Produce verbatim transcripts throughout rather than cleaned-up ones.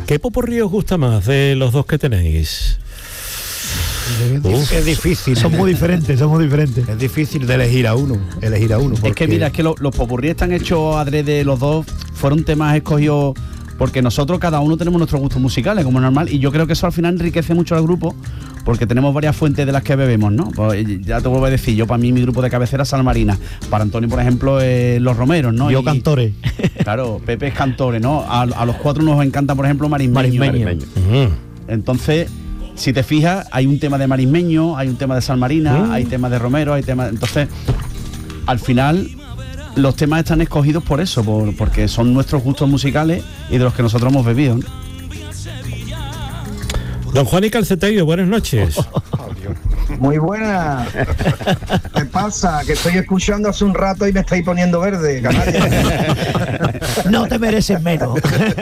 ¿Qué popurrí os gusta más de los dos que tenéis? Uf, es difícil. Son muy diferentes, son muy diferentes. Es difícil de elegir a uno, elegir a uno. Es que mira, es que lo, los popurrí están hechos adrede, los dos fueron temas escogidos porque nosotros cada uno tenemos nuestros gustos musicales, como normal, y yo creo que eso al final enriquece mucho al grupo, porque tenemos varias fuentes de las que bebemos, ¿no? Pues ya te vuelvo a decir, yo para mí mi grupo de cabecera es Salmarina, para Antonio, por ejemplo, eh, Los Romeros, ¿no? Yo y, Cantores. Claro, Pepe es Cantores, ¿no? A, a los cuatro nos encanta, por ejemplo, Marismeño. Marismeño. Uh-huh. Entonces, si te fijas, hay un tema de Marismeño, hay un tema de Salmarina, uh-huh. hay temas de Romero, hay temas... Entonces, al final, los temas están escogidos por eso, por, porque son nuestros gustos musicales y de los que nosotros hemos bebido, ¿no? Don Juan y Calceterio, buenas noches. Muy buena. ¿Qué pasa? Que estoy escuchando hace un rato y me estáis poniendo verde, canalla. No te mereces menos.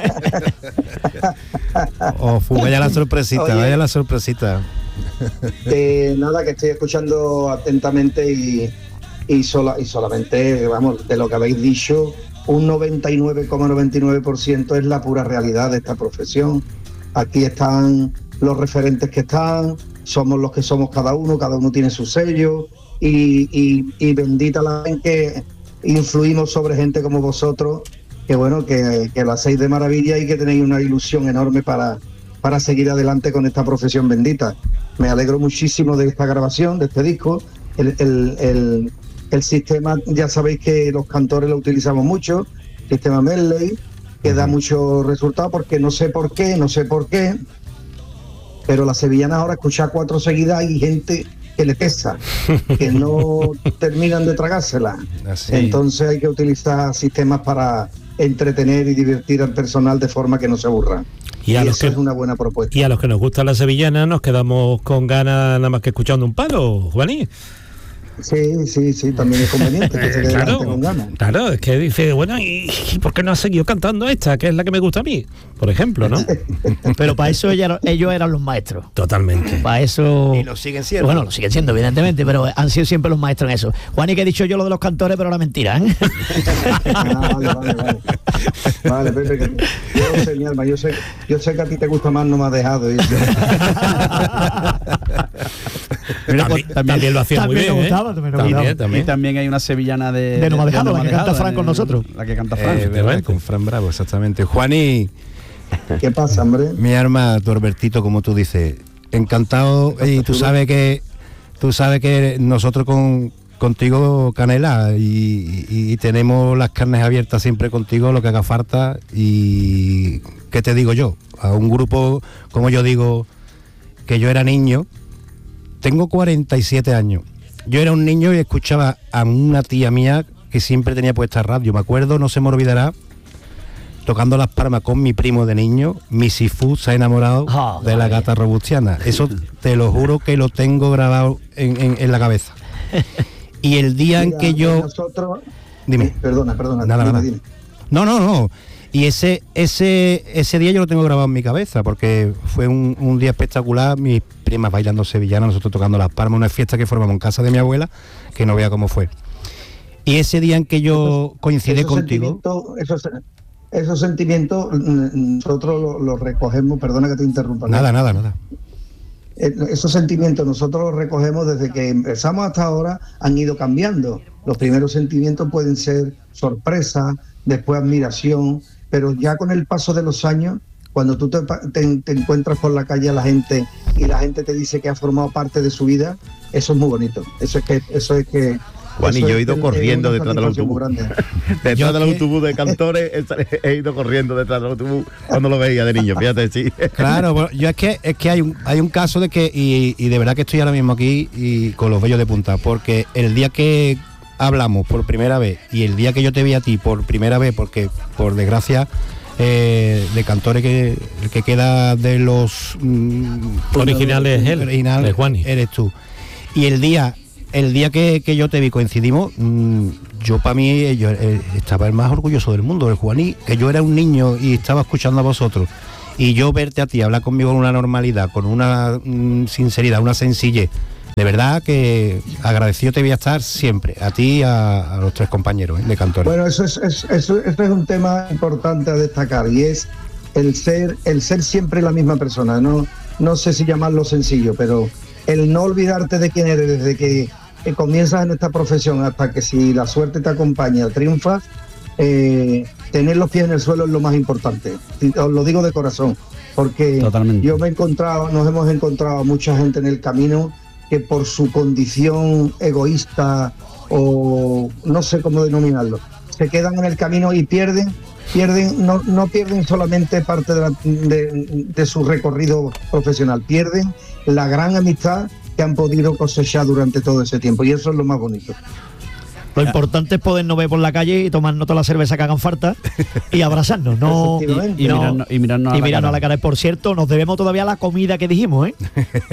Oh, fu, vaya la sorpresita, Oye, vaya la sorpresita. Eh, nada, que estoy escuchando atentamente y, y, sola, y solamente, vamos, de lo que habéis dicho, un noventa y nueve coma noventa y nueve por ciento es la pura realidad de esta profesión. Aquí están los referentes que están, somos los que somos cada uno, cada uno tiene su sello y, y, y bendita la vez que influimos sobre gente como vosotros, que bueno, que, que lo hacéis de maravilla y que tenéis una ilusión enorme para, para seguir adelante con esta profesión bendita. Me alegro muchísimo de esta grabación, de este disco. El, el, el, el sistema, ya sabéis que los cantores lo utilizamos mucho, sistema Medley, que da mucho resultado, porque no sé por qué, no sé por qué, pero las sevillanas ahora escuchar cuatro seguidas y gente que le pesa, que no terminan de tragársela. Así. Entonces hay que utilizar sistemas para entretener y divertir al personal de forma que no se aburran. Y, a y los eso que, es una buena propuesta. Y a los que nos gustan las sevillanas nos quedamos con ganas nada más que escuchando un palo, Juaní. Sí, sí, sí, también es conveniente que se quede claro, con ganas. Claro, es que dice, bueno, ¿y, ¿y por qué no has seguido cantando esta, que es la que me gusta a mí? Por ejemplo, ¿no? Pero para eso ella, ellos eran los maestros. Totalmente. Para eso... Y lo siguen siendo. Bueno, lo siguen siendo, evidentemente, pero han sido siempre los maestros en eso. Juan, y que he dicho yo lo de los cantores, pero la mentira, ¿eh? Ah, vale, vale, vale. Vale, Pepe, que yo no sé, mi alma, yo sé, yo sé que a ti te gusta más, no me has dejado. ¿Sí? Pero también, también, también lo hacía muy bien, me gustaba, ¿eh? también, también, también. también. Y también hay una sevillana de... De No me ha dejado, la que canta Fran de, con nosotros. La que canta Fran. Eh, verdad, con Fran Bravo, exactamente. Juaní. ¿Qué pasa, hombre? Mi arma, tu Albertito, como tú dices, encantado. Y tú sabes que tú sabes que nosotros con contigo, Canela, y, y, y tenemos las carnes abiertas siempre contigo, lo que haga falta. Y ¿qué te digo yo? A un grupo, como yo digo, que yo era niño, tengo cuarenta y siete años. Yo era un niño y escuchaba a una tía mía que siempre tenía puesta radio. Me acuerdo, no se me olvidará, tocando las palmas con mi primo de niño, mi Sifu se ha enamorado oh, de la gata robustiana. Eso te lo juro que lo tengo grabado en, en, en la cabeza. Y el día Mira, en que yo... Nosotros... Dime. Eh, perdona, perdona. Nada, dime, nada. dime. No, no, no. Y ese ese ese día yo lo tengo grabado en mi cabeza, porque fue un, un día espectacular, mis primas bailando sevillana, nosotros tocando las palmas, una fiesta que formamos en casa de mi abuela, que no vea cómo fue. Y ese día en que yo coincidí contigo... Esos, esos sentimientos nosotros los lo recogemos, perdona que te interrumpa. Nada, nada, nada. Esos sentimientos nosotros los recogemos desde que empezamos hasta ahora, han ido cambiando. Los primeros sentimientos pueden ser sorpresa, después admiración, pero ya con el paso de los años, cuando tú te, te, te encuentras por la calle a la gente y la gente te dice que ha formado parte de su vida, eso es muy bonito. Eso es que... Eso es que Juan, y yo he ido es, corriendo detrás del autobús. Detrás yo del que... autobús de cantores he, he ido corriendo detrás del autobús cuando lo veía de niño, fíjate, sí. Claro, bueno, yo es que es que hay un hay un caso de que, y, y de verdad que estoy ahora mismo aquí y con los vellos de punta, porque el día que hablamos por primera vez y el día que yo te vi a ti por primera vez, porque por desgracia eh, de cantores que el que queda de los mm, originales es él, original, de Juani, eres tú. Y el día El día que, que yo te vi coincidimos, mmm, yo para mí yo, eh, estaba el más orgulloso del mundo, el Juaní, que yo era un niño y estaba escuchando a vosotros. Y yo verte a ti, hablar conmigo con una normalidad, con una mmm, sinceridad, una sencillez. De verdad que agradecido te voy a estar siempre, a ti y a, a los tres compañeros ¿eh? de cantores. Bueno, eso es, es, eso, eso es un tema importante a destacar y es el ser, el ser siempre la misma persona, no, no sé si llamarlo sencillo, pero el no olvidarte de quién eres desde que, que comienzas en esta profesión hasta que, si la suerte te acompaña, triunfas, eh, tener los pies en el suelo es lo más importante. Os lo digo de corazón, porque Totalmente. yo me he encontrado, nos hemos encontrado mucha gente en el camino que por su condición egoísta o no sé cómo denominarlo, se quedan en el camino y pierden, pierden no, no pierden solamente parte de, la, de, de su recorrido profesional, pierden la gran amistad que han podido cosechar durante todo ese tiempo, y eso es lo más bonito. Lo importante es podernos ver por la calle y tomarnos toda la cerveza que hagan falta y abrazarnos, no y, y, no, mirarnos, y mirarnos, a, y la mirarnos a la cara. Por cierto, nos debemos todavía la comida que dijimos, ¿eh?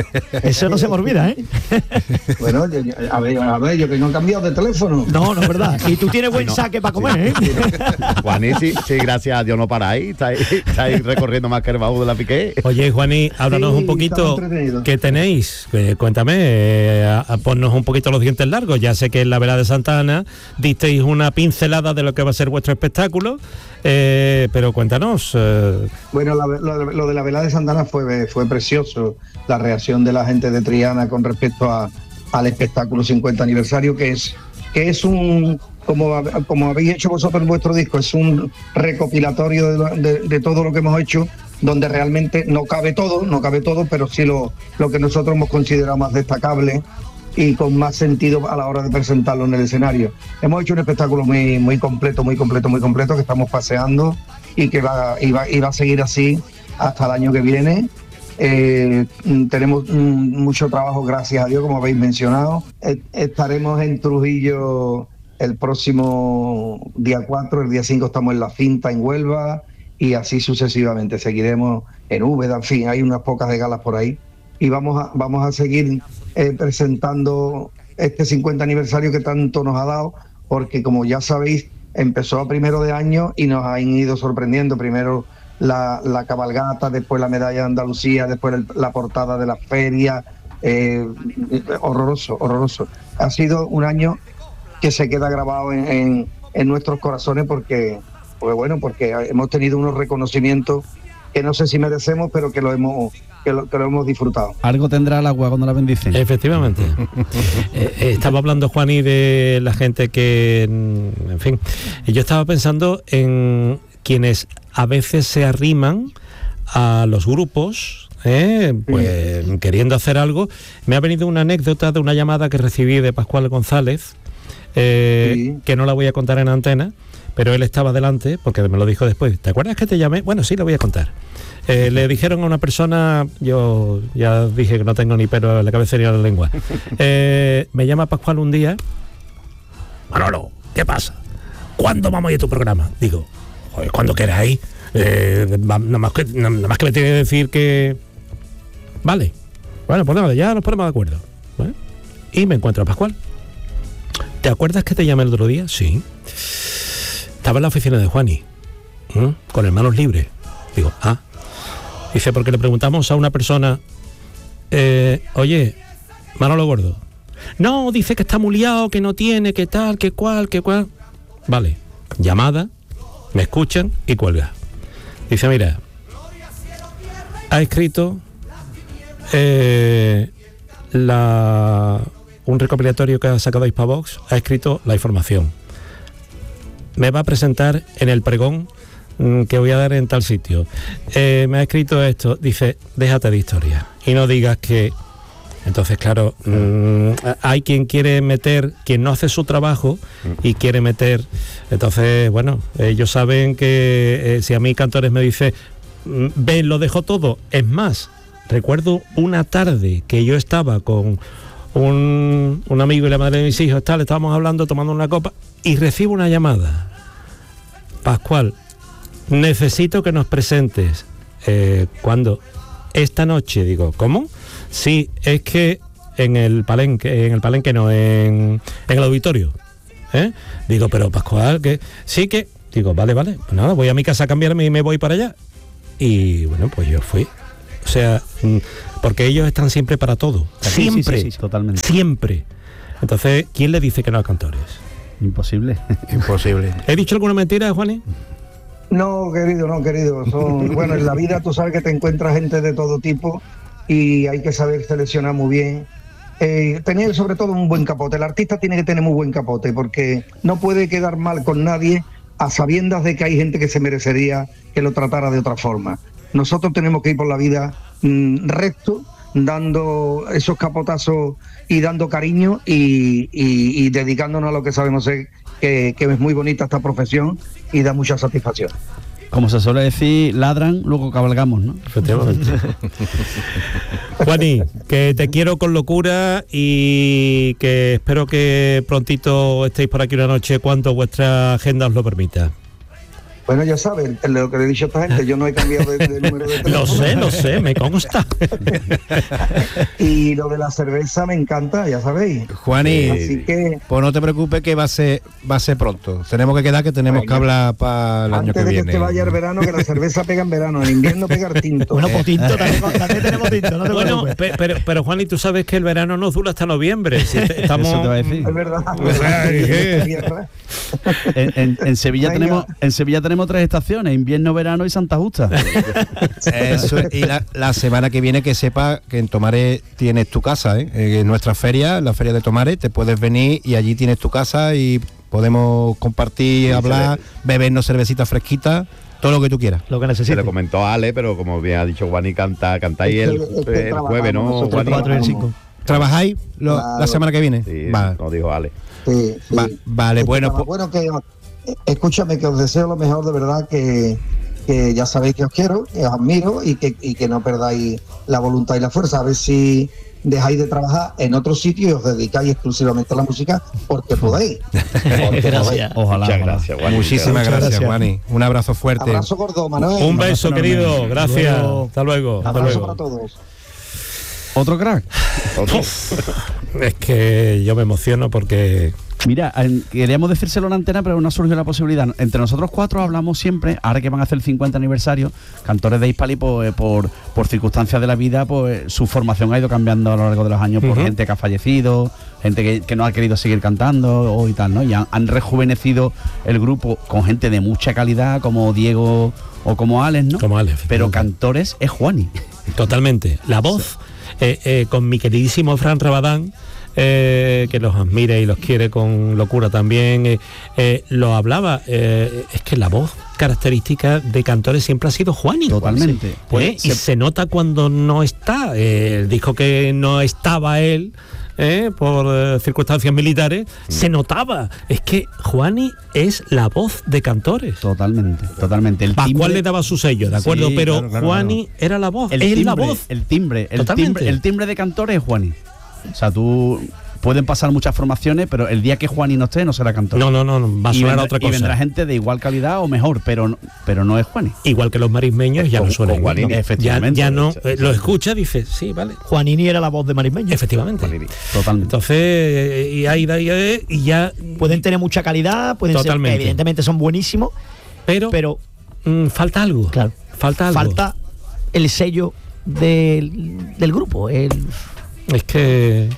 Eso no se me olvida, ¿eh? Bueno, a ver, a ver, yo que no he cambiado de teléfono. No, no es verdad. Y tú tienes buen no. saque para comer, ¿eh? Juaní, sí, sí, gracias a Dios no paráis, estáis, estáis recorriendo más que el baúl de la Piqué. Oye, Juaní, háblanos Sí, un poquito, estamos ¿qué tenéis? Eh, cuéntame, eh, a- a ponnos un poquito los dientes largos. Ya sé que en la Vela de Santa Ana disteis una pincelada de lo que va a ser vuestro espectáculo, eh, pero cuéntanos. Eh, Bueno, la- lo, lo de la velada de Santana fue, fue precioso, la reacción de la gente de Triana con respecto a, al espectáculo cincuenta aniversario, que es, que es un, como, como habéis hecho vosotros en vuestro disco, es un recopilatorio de, lo- de, de todo lo que hemos hecho, donde realmente no cabe todo, no cabe todo, pero sí lo, lo que nosotros hemos considerado más destacable y con más sentido a la hora de presentarlo en el escenario. Hemos hecho un espectáculo muy, muy completo, muy completo, muy completo, que estamos paseando y que va, y va, y va a seguir así hasta el año que viene. Eh, tenemos mm, mucho trabajo, gracias a Dios, como habéis mencionado. Eh, estaremos en Trujillo el próximo día cuatro, el día cinco estamos en La Finta, en Huelva, y así sucesivamente. Seguiremos en Úbeda, en fin, hay unas pocas de galas por ahí. Y vamos a, vamos a seguir eh, presentando este cincuenta aniversario que tanto nos ha dado, porque como ya sabéis, empezó a primero de año y nos han ido sorprendiendo. Primero la, la cabalgata, después la medalla de Andalucía, después el, la portada de la feria. Eh, horroroso, horroroso. Ha sido un año que se queda grabado en, en, en nuestros corazones porque, pues bueno, porque hemos tenido unos reconocimientos que no sé si merecemos, pero que lo hemos que lo, que lo hemos disfrutado. Algo tendrá el agua cuando la bendicen. Efectivamente. eh, eh, estaba hablando, Juaní, de la gente que, en fin, yo estaba pensando en quienes a veces se arriman a los grupos, ¿eh? Pues sí, queriendo hacer algo. Me ha venido una anécdota de una llamada que recibí de Pascual González, eh, sí. que no la voy a contar en antena, pero él estaba delante, porque me lo dijo después. ¿Te acuerdas que te llamé? Bueno, sí, lo voy a contar. Eh, le dijeron a una persona, yo ya dije que no tengo ni pelo en la cabeza ni en la lengua. Eh, me llama Pascual un día. Manolo, ¿qué pasa? ¿Cuándo vamos a ir a tu programa? Digo, joder, cuando queráis. Eh, nada, más que, nada más que me tiene que decir que... Vale. Bueno, pues nada, ya nos ponemos de acuerdo. ¿Vale? Y me encuentro a Pascual. ¿Te acuerdas que te llamé el otro día? Sí. Estaba en la oficina de Juaní, ¿eh? Con el manos libres. Digo, ah. Dice, porque le preguntamos a una persona, eh, oye, Manolo Gordo. No, dice que está muy liado, que no tiene, que tal, que cual, que cual. Vale, llamada, me escuchan y cuelga. Dice, mira, ha escrito eh, la, un recopilatorio que ha sacado Hispavox, ha escrito la información. Me va a presentar en el pregón que voy a dar en tal sitio. Eh, me ha escrito esto, dice, déjate de historia y no digas que... Entonces, claro, mmm, hay quien quiere meter, quien no hace su trabajo y quiere meter... Entonces, bueno, ellos saben que eh, si a mí Cantores me dice, ven, lo dejo todo. Es más, recuerdo una tarde que yo estaba con un, un amigo y la madre de mis hijos, tal, estábamos hablando, tomando una copa, y recibo una llamada. Pascual, necesito que nos presentes. Eh, ¿Cuándo? Esta noche. Digo, ¿cómo? Sí, es que en el palenque, en el palenque no, en, en el auditorio. ¿Eh? Digo, pero Pascual, que sí que... Digo, vale, vale, pues nada, voy a mi casa a cambiarme y me voy para allá. Y bueno, pues yo fui. O sea, porque ellos están siempre para todo. Siempre, sí, sí, sí, totalmente. Siempre. Entonces, ¿quién le dice que no a Cantores? Imposible. Imposible. ¿He dicho alguna mentira, Juaní? No, querido, no, querido. Son, bueno, en la vida tú sabes que te encuentras gente de todo tipo y hay que saber seleccionar muy bien. Eh, tener sobre todo un buen capote. El artista tiene que tener muy buen capote porque no puede quedar mal con nadie a sabiendas de que hay gente que se merecería que lo tratara de otra forma. Nosotros tenemos que ir por la vida mmm, recto, dando esos capotazos y dando cariño y, y, y dedicándonos a lo que sabemos ser, que, que es muy bonita esta profesión y da mucha satisfacción. Como se suele decir, ladran, luego cabalgamos, ¿no? Efectivamente. Juani, que te quiero con locura y que espero que prontito estéis por aquí una noche cuando vuestra agenda os lo permita. Bueno, ya saben, lo que le he dicho a esta gente, yo no he cambiado de, de número de teléfono. Lo sé, lo sé, me consta. Y lo de la cerveza me encanta, ya sabéis. Juani, así que pues no te preocupes que va a ser va a ser pronto. Tenemos que quedar que tenemos Venga. que hablar para el año antes que de viene. que te vaya el verano, que la cerveza pega en verano, en invierno pega el tinto. Bueno, pues tinto, también, también tenemos tinto, no te Bueno, preocupes. pe- pero, pero Juani, tú sabes que el verano no dura hasta noviembre. Si te- estamos... Eso te va a decir. Es verdad. En, en- en Sevilla Venga. tenemos en Sevilla tenemos tres estaciones, invierno, verano y Santa Justa. Eso es, y la, la semana que viene que sepa que en Tomares tienes tu casa, ¿eh? Eh, en nuestra feria, la feria de Tomares, te puedes venir y allí tienes tu casa y podemos compartir, Sí, hablar, se bebernos cervecita fresquita, todo lo que tú quieras. Lo que Se necesites. le comentó a Ale, pero como bien ha dicho Juan y canta, cantáis Es que- el, es que el jueves, ¿no? trabajamos, Juan y? cuatro y el cinco. ¿Trabajáis lo- Claro. la semana que viene? Sí, Va- nos dijo Ale. Sí, sí. va- vale, Es que bueno, estaba- pues, bueno que eh, escúchame, que os deseo lo mejor, de verdad, que, que ya sabéis que os quiero, que os admiro y que, y que no perdáis la voluntad y la fuerza. A ver si dejáis de trabajar en otro sitio y os dedicáis exclusivamente a la música porque podéis. Porque Gracias. Ojalá. Muchas ojalá. gracias, Juan. muchísimas Muchas gracias, gracias. Juani. Un abrazo podéis. fuerte. Abrazo gordo, Manuel. Un beso, enorme. querido. Gracias. Luego. Hasta luego. Hasta Abrazo luego. para todos. Otro crack. Otro. Es que yo me emociono porque... Mira, en- queríamos decírselo en antena, pero no surgió la posibilidad. Entre nosotros cuatro hablamos siempre, ahora que van a hacer el cincuenta aniversario, cantores de Hispali, pues, por, por circunstancias de la vida, pues su formación ha ido cambiando a lo largo de los años por Ujú. gente que ha fallecido, gente que, que no ha querido seguir cantando o y tal, ¿no? Y han, han rejuvenecido el grupo con gente de mucha calidad, como Diego o como Alex, ¿no? Como Alex, Pero efectivamente. cantores es Juani. Totalmente. La voz, eh, eh, con mi queridísimo Fran Rabadán, eh, que los admira y los quiere con locura también, eh, eh, lo hablaba, eh, es que la voz característica de cantores siempre ha sido Juani. Totalmente. Pues, y Se- se nota cuando no está. Eh, el disco que no estaba él, eh, por eh, circunstancias militares, se notaba. Es que Juani es la voz de cantores. Totalmente, totalmente. El Pascual timbre- le daba su sello, ¿de acuerdo? Sí, Pero claro, claro, Juani claro. era la voz, el es timbre, la voz. el timbre, el Totalmente. timbre, el timbre de cantores es Juani. O sea, tú pueden pasar muchas formaciones, pero el día que Juani no esté no será cantor. No, no, no, no, va a y sonar vendrá, otra y cosa. vendrá gente de igual calidad o mejor, pero no, pero no es Juani. Igual que los marismeños ya Con- no suenan. con Juanini, Ya- efectivamente. Ya, no, eh, lo escucha, dice, sí, vale. Juanini era la voz de Marismeño. Efectivamente. Juanini. Totalmente. Entonces, eh, y ahí, y, ahí, y ya. Pueden tener mucha calidad, pueden Totalmente. ser, evidentemente son buenísimos, Pero, pero mm, falta algo. claro, Falta algo. falta el sello del, del grupo. El, Es que.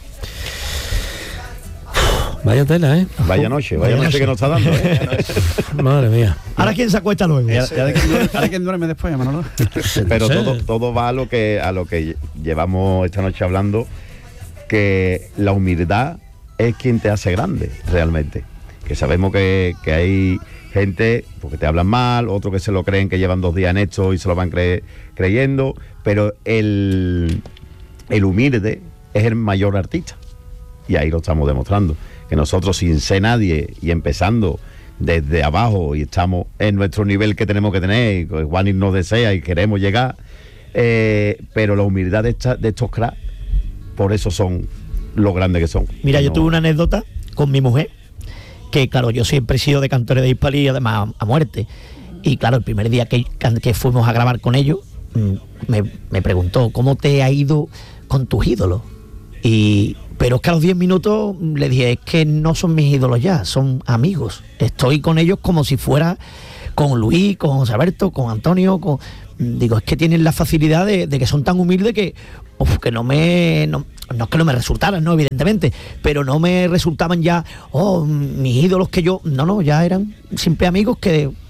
Vaya tela, ¿eh? Vaya noche, vaya Vaya noche que nos está dando. ¿eh? Madre mía. ahora quién se acuesta luego. ¿Y ahora- y ahora quién duerme- ahora quién duerme después, Manolo? Pero Sí. todo, todo va a lo que a lo que llevamos esta noche hablando, que la humildad es quien te hace grande realmente. Que sabemos que, que hay gente porque te hablan mal, otros que se lo creen que llevan dos días en esto y se lo van cre- creyendo, pero el, el humilde es el mayor artista. Y ahí lo estamos demostrando. Que nosotros, sin ser nadie y empezando desde abajo, y estamos en nuestro nivel que tenemos que tener, y que Juanis nos desea y queremos llegar, eh, pero la humildad de, esta- de estos cracks, por eso son lo grandes que son. Mira, Que yo no- tuve una anécdota con mi mujer, que claro, yo siempre he sido de cantores de Hispali, además a muerte. Y claro, el primer día que, que fuimos a grabar con ellos, mm, me, me preguntó, ¿cómo te ha ido con tus ídolos? Y, pero es que a los diez minutos le dije, es que no son mis ídolos ya, son amigos. Estoy con ellos como si fuera con Luis, con José Alberto, con Antonio, con... Digo, es que tienen la facilidad de, de que son tan humildes que, uf, que no me... No, no es que no me resultaran, no, evidentemente, pero no me resultaban ya, oh, mis ídolos que yo... No, no, ya eran siempre amigos que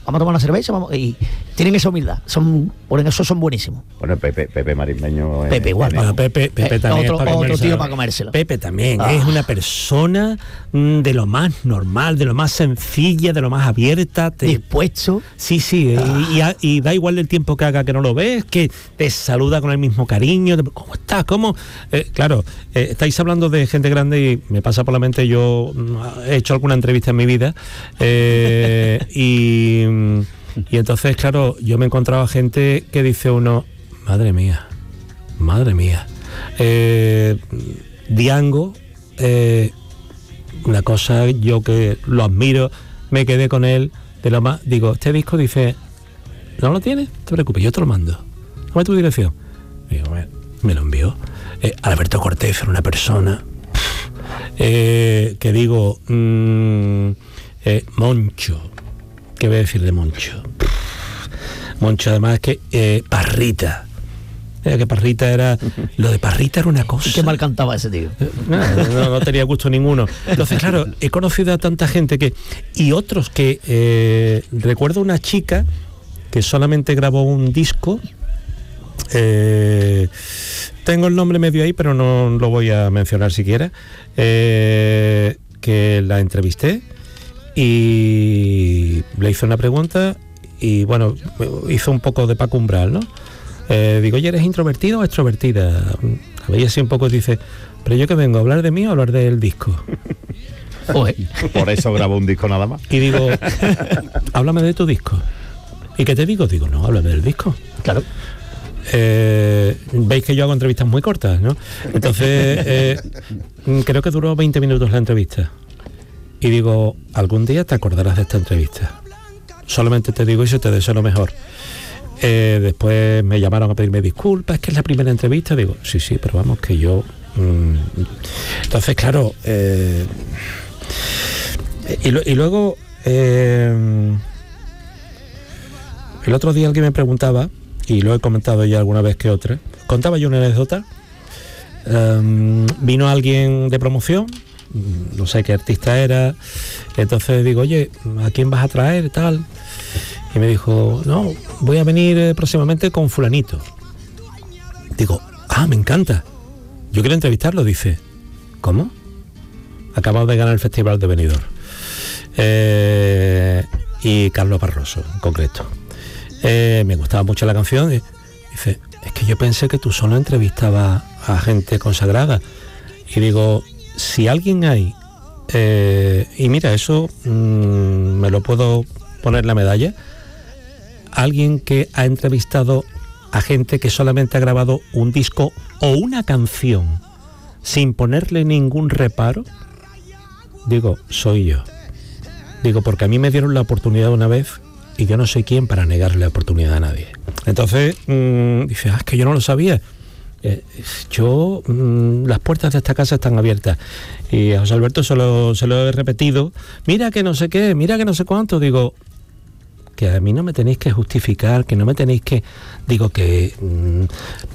vamos a tomar una cerveza, vamos, y tienen esa humildad, son, por eso son buenísimos. Bueno, Pepe, Pepe Marismeño. Pepe igual. es- Bueno, Pepe, Pepe Eh, también otro- es para otro comérselo. tío para comérselo. Pepe también Ah. es una persona mm, de lo más normal, de lo más sencilla, de lo más abierta. te- Dispuesto. Sí, sí, y, y a- y da igual el tiempo que haga que no lo ves, que te saluda con el mismo cariño. te- ¿Cómo estás? ¿Cómo? Eh, claro, eh, estáis hablando de gente grande y me pasa por la mente, yo mm, he hecho alguna entrevista en mi vida eh, y, mm, y entonces, claro, yo me he encontrado a gente que dice uno, madre mía, madre mía. Eh, Diango, eh, una cosa, yo que lo admiro, me quedé con él de lo más, digo, este disco, dice, ¿no lo tienes? No te preocupes, yo te lo mando, dame tu dirección. Digo, "Bueno", me lo envió. eh, Alberto Cortés era una persona eh, que digo, mm, eh, Moncho, ¿qué voy a decir de Moncho? Moncho, además, que eh, Parrita, eh, que Parrita era, lo de Parrita era una cosa. Qué mal cantaba ese tío. No, no, no tenía gusto ninguno. Entonces, claro, he conocido a tanta gente que... Y otros que... eh, recuerdo una chica que solamente grabó un disco. eh, tengo el nombre medio ahí, pero no lo voy a mencionar siquiera. eh, que la entrevisté y le hice una pregunta y, bueno, hizo un poco de Paco Umbral, ¿no? Eh, digo, oye, ¿eres introvertido o extrovertida? A veía así un poco y dice, ¿pero yo qué vengo? ¿A hablar de mí o a hablar del disco? Joder. Por eso grabó un disco nada más. Y digo, háblame de tu disco. ¿Y qué te digo? Digo, no, háblame del disco. Claro. Eh, Veis que yo hago entrevistas muy cortas, ¿no? Entonces, eh, creo que duró veinte minutos la entrevista. Y digo, algún día te acordarás de esta entrevista. Solamente te digo eso y te deseo lo mejor. Eh, después me llamaron a pedirme disculpas, es que es la primera entrevista. Digo, sí, sí, pero vamos, que yo... Mmm. Entonces, claro... Eh, y, lo, y luego... Eh, el otro día alguien me preguntaba, y lo he comentado ya alguna vez que otra, contaba yo una anécdota. Um, vino alguien de promoción, no sé qué artista era, entonces digo, oye, ¿a quién vas a traer? Tal. Y me dijo, no, voy a venir eh, próximamente con fulanito. Digo, ah, me encanta, yo quiero entrevistarlo. Dice, ¿cómo? Acabamos de ganar el Festival de Benidorm. Eh, y Carlos Barroso, en concreto. Eh, me gustaba mucho la canción. Y dice, es que yo pensé que tú solo entrevistabas a gente consagrada. Y digo, si alguien hay, eh, y mira, eso mmm, me lo puedo poner la medalla, alguien que ha entrevistado a gente que solamente ha grabado un disco o una canción sin ponerle ningún reparo, digo, soy yo. Digo, porque a mí me dieron la oportunidad una vez y yo no soy quien para negarle la oportunidad a nadie. Entonces, mmm, dice, ah, es que yo no lo sabía. Eh, yo, mmm, las puertas de esta casa están abiertas. Y a José Alberto se lo, se lo he repetido. Mira que no sé qué, mira que no sé cuánto. Digo, que a mí no me tenéis que justificar, que no me tenéis que... Digo que... Mmm,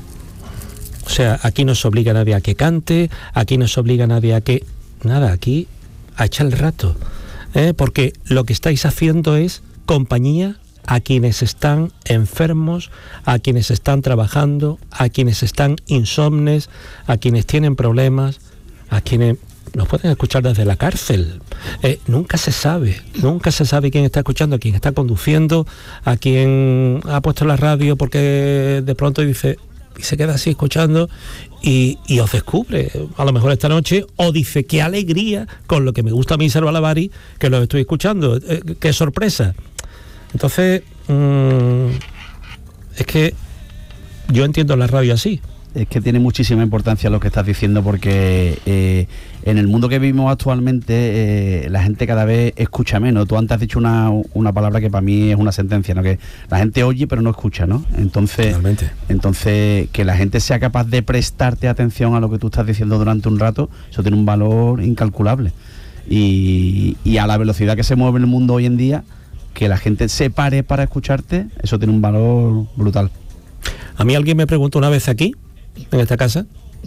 o sea, aquí no se obliga a nadie a que cante, aquí no se obliga a nadie a que... Nada, aquí a echar el rato. ¿eh? Porque lo que estáis haciendo es compañía a quienes están enfermos, a quienes están trabajando, a quienes están insomnes, a quienes tienen problemas, a quienes nos pueden escuchar desde la cárcel. Eh, nunca se sabe, nunca se sabe quién está escuchando, a quién está conduciendo, a quien ha puesto la radio porque de pronto dice... y se queda así escuchando y, y os descubre a lo mejor esta noche, o dice, qué alegría con lo que me gusta a mí Salva Lavari, que lo estoy escuchando, eh, qué sorpresa. Entonces mmm, es que yo entiendo la radio así. Es que tiene muchísima importancia lo que estás diciendo, porque eh, en el mundo que vivimos actualmente eh, la gente cada vez escucha menos. Tú antes has dicho una, una palabra que para mí es una sentencia, ¿no? Que la gente oye pero no escucha, ¿no? Entonces, Totalmente. entonces que la gente sea capaz de prestarte atención a lo que tú estás diciendo durante un rato, eso tiene un valor incalculable. Y, y a la velocidad que se mueve el mundo hoy en día, que la gente se pare para escucharte, eso tiene un valor brutal. A mí alguien me preguntó una vez aquí, en esta casa,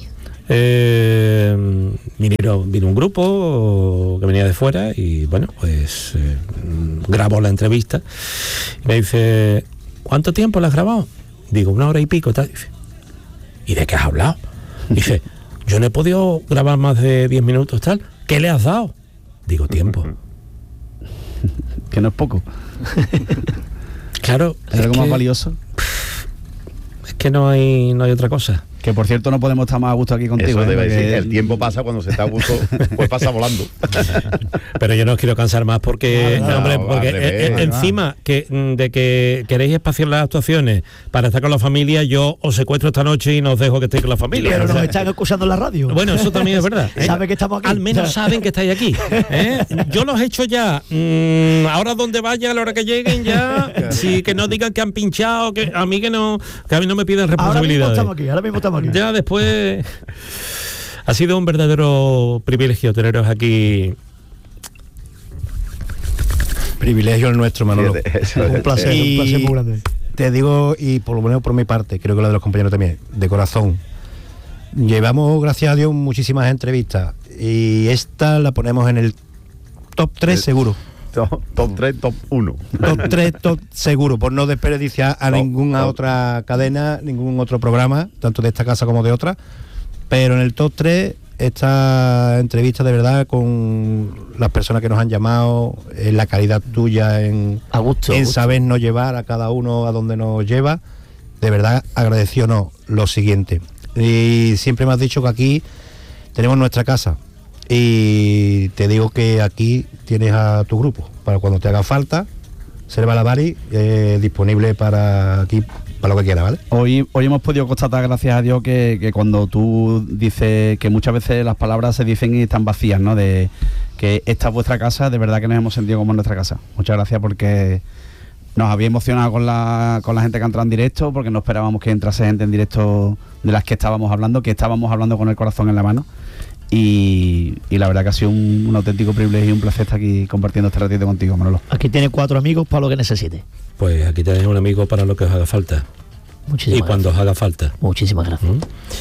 eh, vinieron, vino un grupo que venía de fuera y bueno, pues eh, grabó la entrevista y me dice, ¿cuánto tiempo la has grabado? Digo, una hora y pico, tal. Dice, ¿y de qué has hablado? Dice, yo no he podido grabar más de diez minutos, tal. ¿Qué le has dado? Digo, tiempo. Que no es poco. Claro. ¿Es algo más valioso? Es que no hay, no hay otra cosa. Que por cierto no podemos estar más a gusto aquí contigo. Eso ¿eh? debe Porque decir, el tiempo pasa cuando se está a gusto, pues pasa volando. Pero yo no os quiero cansar más porque, No, no, hombre, no, porque al revés. eh, eh, encima que, de que queréis espaciar las actuaciones para estar con la familia, yo os secuestro esta noche y no os dejo que estéis con la familia. Pero O nos sea, están escuchando en la radio. bueno, eso también es verdad. ¿eh? Saben que estamos aquí. Al menos saben que estáis aquí. ¿eh? Yo los he hecho ya. Mm, ahora donde vaya, a la hora que lleguen ya, sí, que no digan que han pinchado, que a mí que no, que a mí no me piden Ahora mismo responsabilidades. estamos aquí, ahora mismo estamos aquí. Ya después ha sido un verdadero privilegio teneros aquí. Privilegio el nuestro, Manolo. Eso es. Un placer, Y un placer muy grande. te digo, y por lo menos por mi parte, creo que lo de los compañeros también, de corazón, llevamos, gracias a Dios, muchísimas entrevistas y esta la ponemos en el top tres seguro. Top, top tres, top uno. Top tres, top seguro, por no desperdiciar a Top, ninguna top. otra cadena, ningún otro programa, tanto de esta casa como de otra. Pero en el top tres, esta entrevista de verdad con las personas que nos han llamado, en la calidad tuya en, A gusto, a en gusto. sabernos llevar a cada uno a donde nos lleva, de verdad agradeciónos lo siguiente. Y siempre me has dicho que aquí tenemos nuestra casa. Y te digo que aquí tienes a tu grupo para cuando te haga falta. Serva la Bari, eh, disponible para aquí, para lo que quiera, ¿vale? Hoy, hoy hemos podido constatar, gracias a Dios, que, que cuando tú dices que muchas veces las palabras se dicen y están vacías, ¿no? De que esta es vuestra casa, de verdad que nos hemos sentido como en nuestra casa. Muchas gracias porque nos había emocionado con la, con la gente que ha entrado en directo, porque no esperábamos que entrase gente en directo de las que estábamos hablando, que estábamos hablando con el corazón en la mano. Y, y la verdad que ha sido un, un auténtico privilegio y un placer estar aquí compartiendo este ratito contigo, Manolo. Aquí tiene cuatro amigos para lo que necesite. Pues aquí tenéis un amigo para lo que os haga falta. Muchísimas Y cuando os gracias. haga falta. Muchísimas gracias. ¿Mm?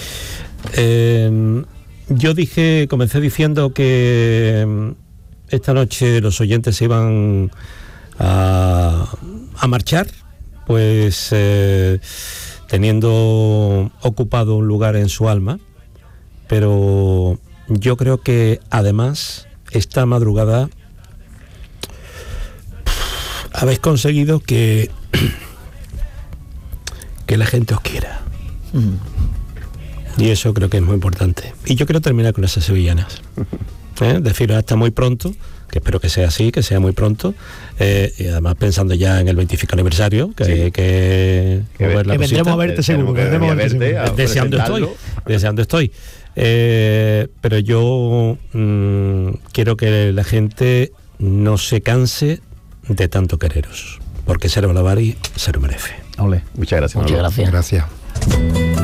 Eh, yo dije, comencé diciendo que mm, esta noche los oyentes se iban a, a marchar, pues eh, teniendo ocupado un lugar en su alma, pero yo creo que además esta madrugada habéis conseguido que que la gente os quiera. Mm. Y eso creo que es muy importante. Y yo quiero terminar con esas sevillanas. ¿Eh? Deciros hasta muy pronto, que espero que sea así, que sea muy pronto. Eh, y además pensando ya en el veinticinco aniversario, que, Sí. que, que Que mover la que vendremos cosita. a verte seguro, Tenemos que vendremos a verte verte seguro. a Deseando estoy, presentarlo. deseando estoy. Eh, pero yo mm, quiero que la gente no se canse de tanto quereros, porque Serva la Bari se lo merece. Ole. Muchas gracias, Muchas Manolo. gracias. Gracias.